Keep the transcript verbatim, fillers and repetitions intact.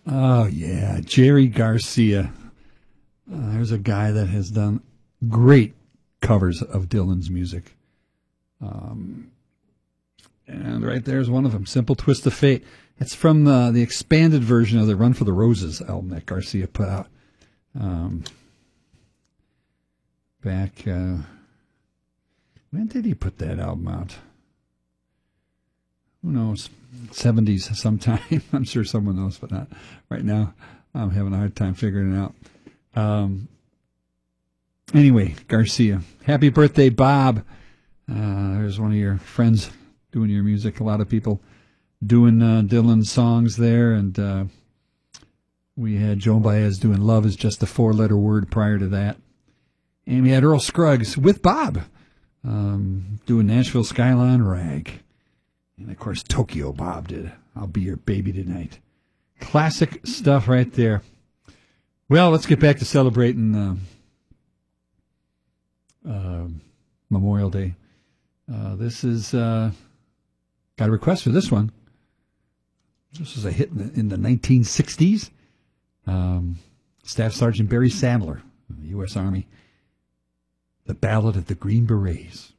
Oh, yeah. Jerry Garcia. Uh, there's a guy that has done great covers of Dylan's music. Um, and right there's one of them, Simple Twist of Fate. It's from the, the expanded version of the Run for the Roses album that Garcia put out. Um, back, uh, when did he put that album out? Who knows? seventies sometime. I'm sure someone knows, but not right now. I'm having a hard time figuring it out. Um, anyway, Garcia. Happy birthday, Bob. Uh, there's one of your friends doing your music. A lot of people doing uh, Dylan's songs there, and uh, we had Joan Baez doing Love is Just a Four-Letter Word prior to that. And we had Earl Scruggs with Bob um, doing Nashville Skyline Rag. And, of course, Tokyo Bob did I'll Be Your Baby Tonight. Classic stuff right there. Well, let's get back to celebrating uh, uh, Memorial Day. Uh, this is, uh, got a request for this one. This was a hit in the, in the nineteen sixties. Um, Staff Sergeant Barry Sandler of the U S Army. The Ballad of the Green Berets.